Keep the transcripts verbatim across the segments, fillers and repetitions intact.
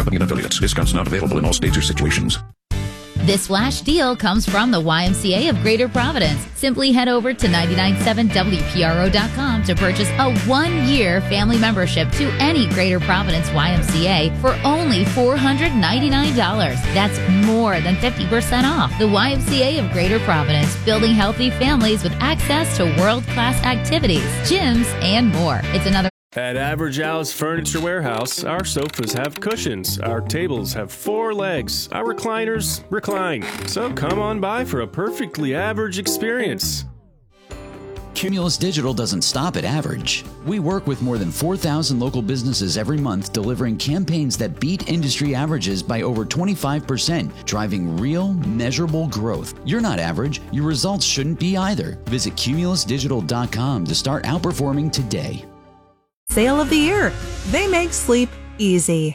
Company and affiliates. Discounts not available in all states or situations. This flash deal comes from the Y M C A of Greater Providence. Simply head over to nine nine seven W P R O dot com to purchase a one-year family membership to any Greater Providence Y M C A for only four hundred ninety-nine dollars. That's more than fifty percent off. The Y M C A of Greater Providence, building healthy families with access to world-class activities, gyms, and more. It's another At Average Al's Furniture Warehouse, our sofas have cushions, our tables have four legs, our recliners recline. So come on by for a perfectly average experience. Cumulus Digital doesn't stop at average. We work with more than four thousand local businesses every month, delivering campaigns that beat industry averages by over twenty-five percent, driving real, measurable growth. You're not average. Your results shouldn't be either. Visit cumulus digital dot com to start outperforming today. Sale of the year. They make sleep easy.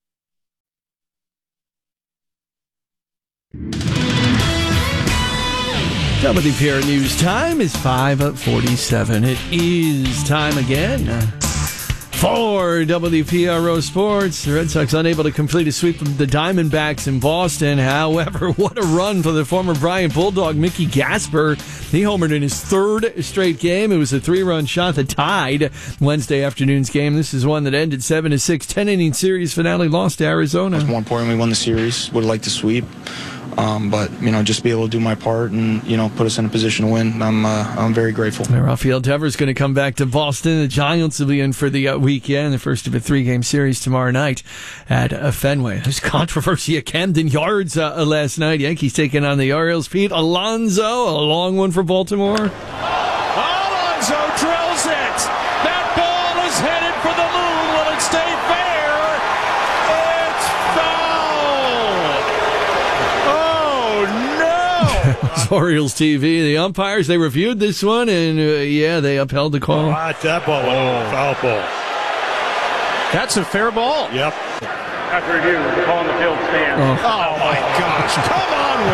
W P R News time is five forty-seven. It is time again for W P R O Sports. The Red Sox unable to complete a sweep of the Diamondbacks in Boston. However, what a run for the former Bryant Bulldog, Mickey Gasper. He homered in his third straight game. It was a three-run shot that tied Wednesday afternoon's game. This is one that ended seven to six, ten-inning series finale, lost to Arizona. It's more important we won the series. Would have liked to sweep. Um, but, you know, just be able to do my part and, you know, put us in a position to win. I'm uh, I'm very grateful. Rafael Devers going to come back to Boston. The Giants will be in for the uh, weekend, the first of a three-game series tomorrow night at uh, Fenway. There's controversy at Camden Yards uh, last night. Yankees taking on the Orioles. Pete Alonso, a long one for Baltimore. Alonso drills it. That ball is headed for the moon. Will it stay fair? It's foul. Oh, no. It's Orioles T V. The umpires, they reviewed this one, and, uh, yeah, they upheld the call. Oh, that ball went oh. foul ball. That's a fair ball. Yep. After review, we're calling the field stand. Oh, oh my gosh. Come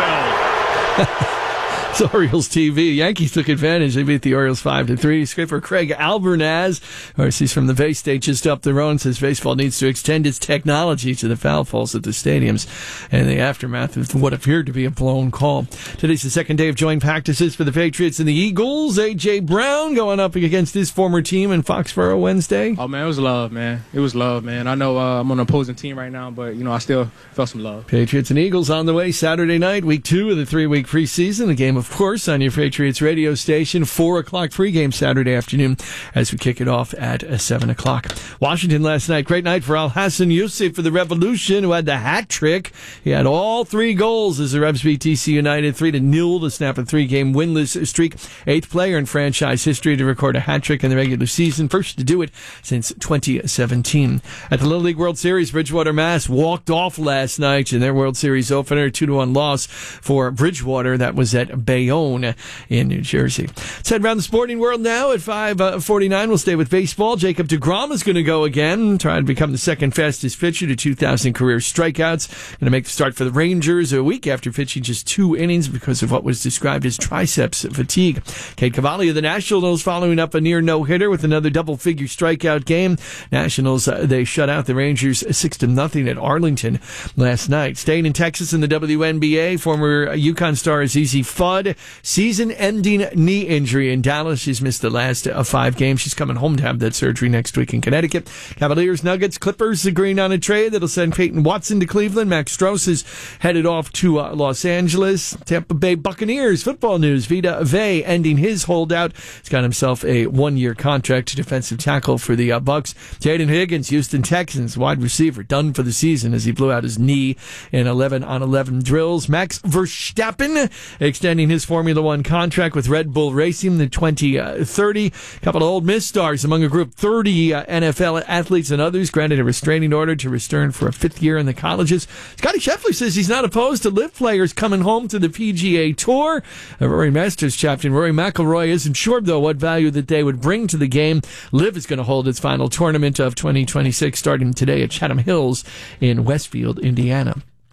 on, Will. It's Orioles T V. Yankees took advantage. They beat the Orioles five to three. Skipper Craig Albernaz, of course, he's from the Bay State just up the road, says baseball needs to extend its technology to the foul balls at the stadiums in the aftermath of what appeared to be a blown call. Today's the second day of joint practices for the Patriots and the Eagles. A J. Brown going up against his former team in Foxborough Wednesday. Oh, man, it was love, man. It was love, man. I know uh, I'm on an opposing team right now, but, you know, I still felt some love. Patriots and Eagles on the way Saturday night, week two of the three-week preseason. The game, of course, on your Patriots radio station, four o'clock pregame Saturday afternoon as we kick it off at seven o'clock. Washington last night, great night for Al Hassan Yusuf for the Revolution, who had the hat trick. He had all three goals as the Rebs beat D C United three to nil to snap a three-game winless streak. Eighth player in franchise history to record a hat trick in the regular season, first to do it since twenty seventeen. At the Little League World Series, Bridgewater, Mass walked off last night in their World Series opener, two to one loss for Bridgewater. That was at Bayonne in New Jersey. Let's head around the sporting world now at five forty-nine. We'll stay with baseball. Jacob deGrom is going to go again, trying to become the second fastest pitcher to two thousand career strikeouts. Going to make the start for the Rangers a week after pitching just two innings because of what was described as triceps fatigue. Cade Cavalli of the Nationals following up a near no-hitter with another double-figure strikeout game. Nationals, uh, they shut out the Rangers six to nothing at Arlington last night. Staying in Texas in the W N B A, former UConn star Zizi Fudd, season-ending knee injury in Dallas. She's missed the last of five games. She's coming home to have that surgery next week in Connecticut. Cavaliers, Nuggets, Clippers agreeing on a trade that'll send Peyton Watson to Cleveland. Max Strus is headed off to uh, Los Angeles. Tampa Bay Buccaneers football news. Vita Vea ending his holdout. He's got himself a one-year contract, defensive tackle for the uh, Bucs. Jaden Higgins, Houston Texans wide receiver, done for the season as he blew out his knee in eleven on eleven drills. Max Verstappen extending his Formula One contract with Red Bull Racing in twenty thirty. A couple of Ole Miss stars among a group thirty uh, N F L athletes and others granted a restraining order to return for a fifth year in the colleges. Scotty Scheffler says he's not opposed to live players coming home to the P G A Tour. Uh, Rory Masters captain Rory McIlroy isn't sure, though, what value that they would bring to the game. Liv is going to hold its final tournament of twenty twenty-six starting today at Chatham Hills in Westfield, Indiana.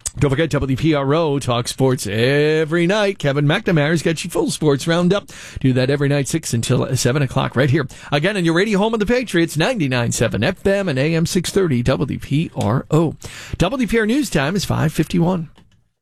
Don't forget, W P R O talk sports every night. Kevin McNamara's got you full sports roundup. Do that every night, six until seven o'clock right here. Again, in your radio home of the Patriots, ninety-nine point seven F M and A M six thirty W P R O. W P R News Time is five fifty-one.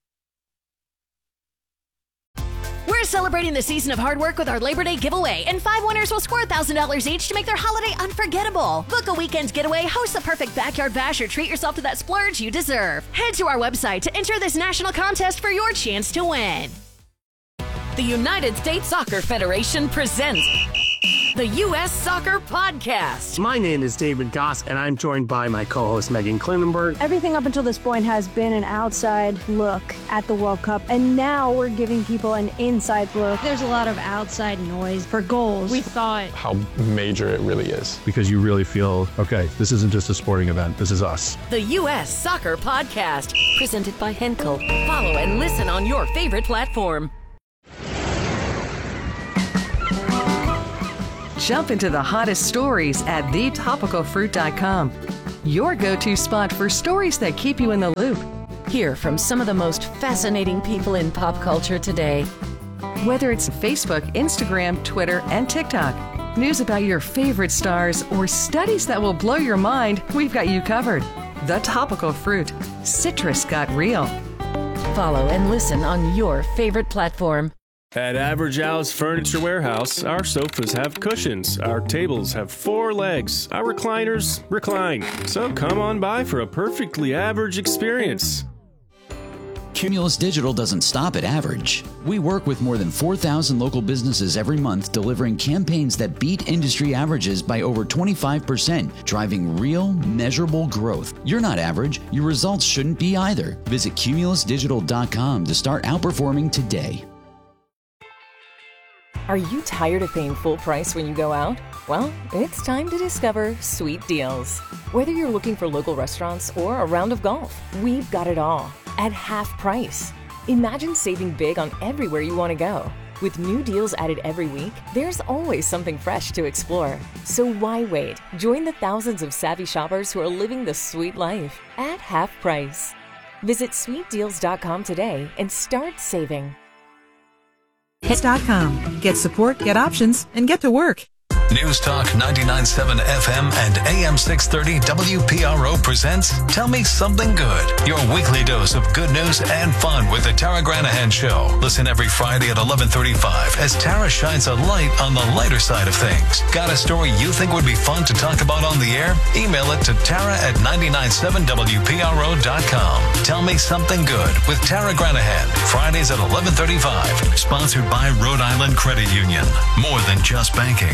We're celebrating the season of hard work with our Labor Day giveaway, and five winners will score one thousand dollars each to make their holiday unforgettable. Book a weekend getaway, host the perfect backyard bash, or treat yourself to that splurge you deserve. Head to our website to enter this national contest for your chance to win. The United States Soccer Federation presents the U S Soccer Podcast. My name is David Goss, and I'm joined by my co-host Megan Klinenberg. Everything up until this point has been an outside look at the World Cup, and now we're giving people an inside look. There's a lot of outside noise for goals. We thought how major it really is. Because you really feel, okay, this isn't just a sporting event, this is us. The U S Soccer Podcast, presented by Henkel. Follow and listen on your favorite platform. Jump into the hottest stories at the topical fruit dot com. Your go-to spot for stories that keep you in the loop. Hear from some of the most fascinating people in pop culture today. Whether it's Facebook, Instagram, Twitter, and TikTok, news about your favorite stars, or studies that will blow your mind, we've got you covered. The Topical Fruit. Citrus got real. Follow and listen on your favorite platform. At Average Al's Furniture Warehouse, our sofas have cushions, our tables have four legs, our recliners recline. So come on by for a perfectly average experience. Cumulus Digital doesn't stop at average. We work with more than four thousand local businesses every month, delivering campaigns that beat industry averages by over twenty-five percent, driving real, measurable growth. You're not average. Your results shouldn't be either. Visit cumulus digital dot com to start outperforming today. Are you tired of paying full price when you go out? Well, it's time to discover Sweet Deals. Whether you're looking for local restaurants or a round of golf, we've got it all at half price. Imagine saving big on everywhere you want to go. With new deals added every week, there's always something fresh to explore. So why wait? Join the thousands of savvy shoppers who are living the sweet life at half price. Visit sweet deals dot com today and start saving. Hits dot com. Get support, get options, and get to work. News Talk ninety-nine point seven F M and A M six thirty W P R O presents Tell Me Something Good, your weekly dose of good news and fun with the Tara Granahan Show. Listen every Friday at eleven thirty-five as Tara shines a light on the lighter side of things. Got a story you think would be fun to talk about on the air? Email it to Tara at ninety-nine point seven W P R O dot com. Tell Me Something Good with Tara Granahan, Fridays at eleven thirty-five. Sponsored by Rhode Island Credit Union. More than just banking.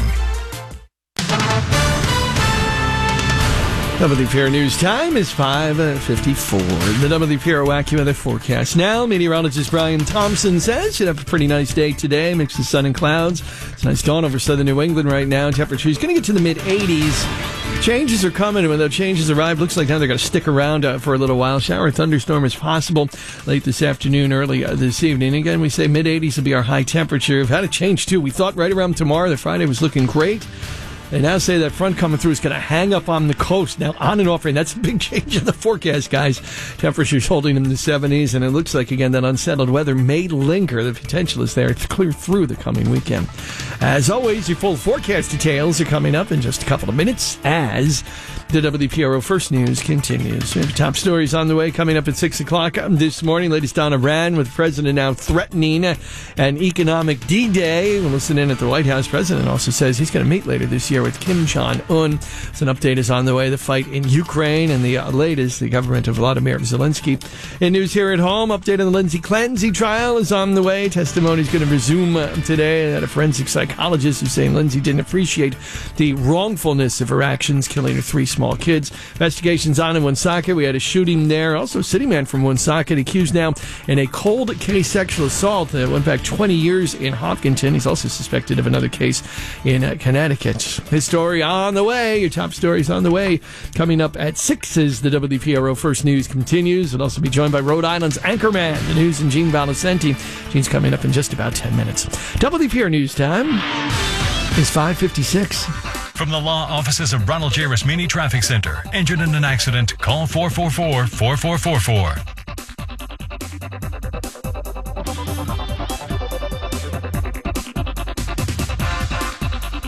W P R News Time is five fifty-four. The W P R AccuWeather forecast now. Meteorologist Brian Thompson says should have a pretty nice day today. Mix of sun and clouds. It's a nice dawn over southern New England right now. Temperature is going to get to the mid eighties. Changes are coming, and when those changes arrive, looks like now they're going to stick around uh, for a little while. Shower thunderstorm is possible late this afternoon, early uh, this evening. Again, we say mid eighties will be our high temperature. We've had a change, too. We thought right around tomorrow that Friday was looking great. They now say that front coming through is going to hang up on the coast. Now, on and off rain. That's a big change in the forecast, guys. Temperatures holding in the seventies, and it looks like, again, that unsettled weather may linger. The potential is there to clear through the coming weekend. As always, your full forecast details are coming up in just a couple of minutes as the W P R O First News continues. We have top stories on the way coming up at six o'clock this morning. Latest on Iran, with the president now threatening an economic D-Day. We'll listen in at the White House. President also says he's going to meet later this year with Kim Jong-un. So an update is on the way. The fight in Ukraine and the uh, latest, the government of Vladimir Zelensky. In news here at home, update on the Lindsay Clancy trial is on the way. Testimony is going to resume uh, today. That a forensic psychologist is saying Lindsay didn't appreciate the wrongfulness of her actions, killing her three small kids. Investigations on in Woonsocket. We had a shooting there. Also, a city man from Woonsocket accused now in a cold case sexual assault that went back twenty years in Hopkinton. He's also suspected of another case in uh, Connecticut. His story on the way. Your top stories on the way. Coming up at six as the W P R O First News continues. We'll also be joined by Rhode Island's Anchorman, the news, and Gene Valicenti. Gene's coming up in just about ten minutes. W P R News Time is five fifty-six. From the law offices of Ronald J. Rasmini Traffic Center. Injured in an accident? Call four four four, four four four four.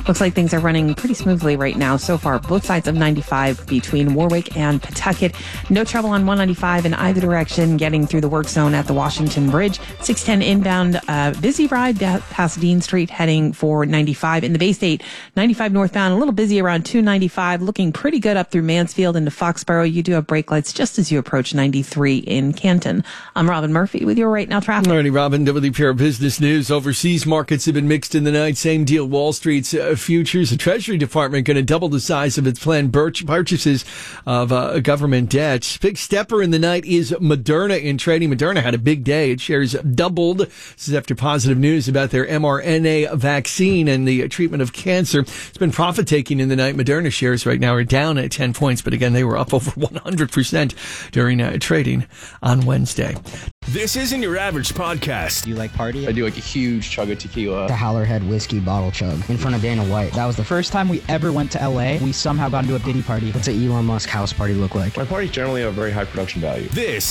Looks like things are running pretty smoothly right now so far. Both sides of ninety-five between Warwick and Pawtucket. No trouble on one ninety-five in either direction getting through the work zone at the Washington Bridge. six ten inbound, uh, busy ride past Dean Street heading for ninety-five. In the Bay State, ninety-five northbound, a little busy around two ninety-five, looking pretty good up through Mansfield into Foxborough. You do have brake lights just as you approach ninety-three in Canton. I'm Robin Murphy with your Right Now traffic. Alrighty, Robin, W P R Business News. Overseas markets have been mixed in the night. Same deal, Wall Street's uh, futures. The Treasury Department going to double the size of its planned purchases of uh, government debt. Big stepper in the night is Moderna in trading. Moderna had a big day. Its shares doubled. This is after positive news about their mRNA vaccine and the treatment of cancer. It's been profit taking in the night. Moderna shares right now are down at ten points, but again, they were up over one hundred percent during uh, trading on Wednesday. This isn't your average podcast. Do you like party? I do like a huge chug of tequila. The Howlerhead whiskey bottle chug in front of Dana White. That was the first time we ever went to L A. We somehow got into a Diddy party. What's an Elon Musk house party look like? My parties generally have very high production value. This